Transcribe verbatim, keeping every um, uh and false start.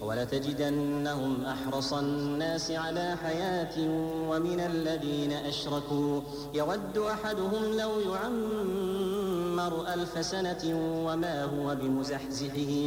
ولتجدنهم أحرص الناس على حياة ومن الذين أشركوا يود أحدهم لو يعمر ألف سنة وما هو بمزحزحه